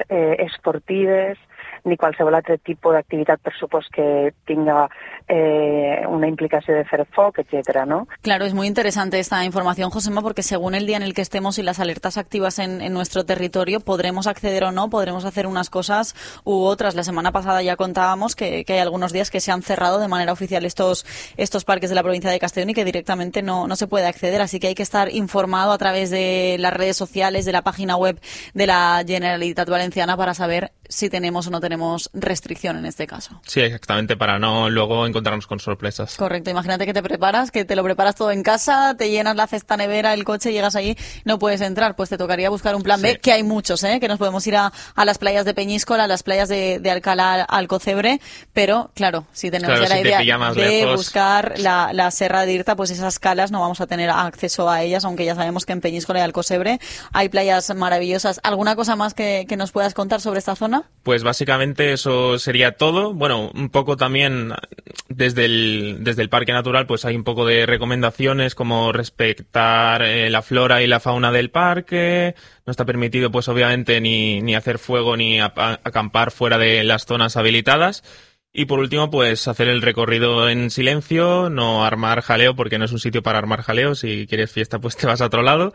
esportives ni qualsevol altre tipus d'activitat per supost que tenga una implicació de fer foc, etcétera, ¿no? Claro, es muy interesante esta información, Josema, porque según el día en el que estemos y las alertas activas en nuestro territorio, podremos acceder o no, podremos hacer unas cosas u otras. La semana pasada ya contábamos que hay algunos días que se han cerrado de manera oficial estos parques de la provincia de Castellón y que directamente no se puede acceder, así que hay que estar informado a través de las redes sociales, de la página web de la Generalitat Valenciana para saber si tenemos o no tenemos restricción en este caso. Sí, exactamente, para no luego encontrarnos con sorpresas. Correcto, imagínate que te lo preparas todo en casa, te llenas la cesta nevera, el coche, llegas allí, no puedes entrar, pues te tocaría buscar un plan B, que hay muchos, que nos podemos ir a las playas de Peñíscola, a las playas de Alcalá, Alcocebre, pero claro, si tenemos ya la idea de buscar la Serra d'Irta, pues esas calas no vamos a tener acceso a ellas, aunque ya sabemos que en Peñíscola y Alcocebre hay playas maravillosas. ¿Alguna cosa más que nos puedas contar sobre esta zona? Pues básicamente eso sería todo. Bueno, un poco también desde el Parque Natural pues hay un poco de recomendaciones como respetar la flora y la fauna del parque. No está permitido pues obviamente ni hacer fuego ni acampar fuera de las zonas habilitadas. Y por último, pues hacer el recorrido en silencio, no armar jaleo porque no es un sitio para armar jaleo. Si quieres fiesta pues te vas a otro lado.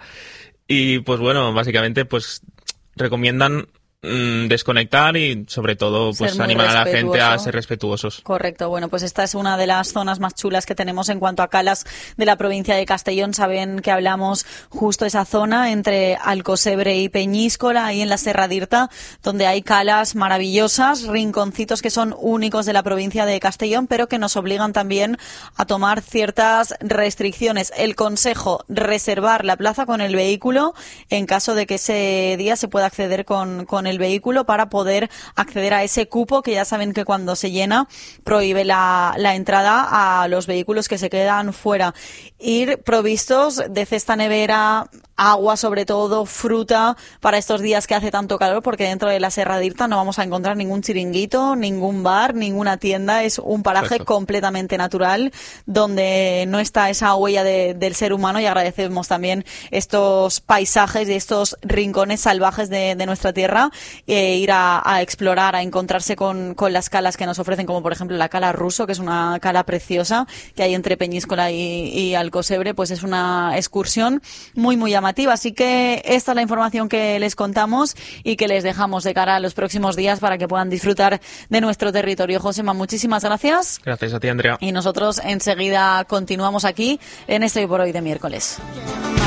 Y pues bueno, básicamente pues recomiendan desconectar y sobre todo pues animar a la gente a ser respetuosos. Correcto, bueno, pues esta es una de las zonas más chulas que tenemos en cuanto a calas de la provincia de Castellón. Saben que hablamos justo esa zona entre Alcocebre y Peñíscola, ahí en la Serra d'Irta, donde hay calas maravillosas, rinconcitos que son únicos de la provincia de Castellón, pero que nos obligan también a tomar ciertas restricciones. El consejo, reservar la plaza con el vehículo en caso de que ese día se pueda acceder con el vehículo para poder acceder a ese cupo que ya saben que cuando se llena prohíbe la entrada a los vehículos que se quedan fuera. Ir provistos de cesta nevera, agua sobre todo, fruta para estos días que hace tanto calor, porque dentro de la Serra d'Irta no vamos a encontrar ningún chiringuito, ningún bar, ninguna tienda. Es un paraje completamente natural donde no está esa huella del ser humano, y agradecemos también estos paisajes y estos rincones salvajes de nuestra tierra, ir a explorar, a encontrarse con las calas que nos ofrecen, como por ejemplo la cala Ruso, que es una cala preciosa que hay entre Peñíscola y Alcocebre. Pues es una excursión muy muy llamativa. Así que esta es la información que les contamos y que les dejamos de cara a los próximos días para que puedan disfrutar de nuestro territorio. Josema, muchísimas gracias. Gracias a ti, Andrea. Y nosotros enseguida continuamos aquí en Este Hoy por Hoy de miércoles.